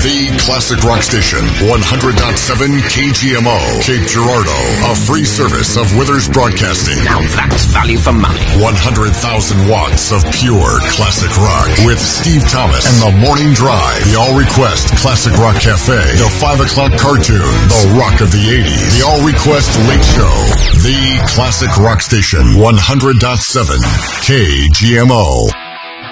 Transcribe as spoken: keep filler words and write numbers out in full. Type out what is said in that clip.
The Classic Rock Station, one hundred point seven K G M O, Cape Girardeau, a free service of Withers Broadcasting. Now that's value for money. one hundred thousand watts of pure classic rock with Steve Thomas and The Morning Drive, the All Request Classic Rock Cafe, the five o'clock cartoons, the rock of the eighties, the All Request Late Show. The Classic Rock Station, one hundred point seven K G M O.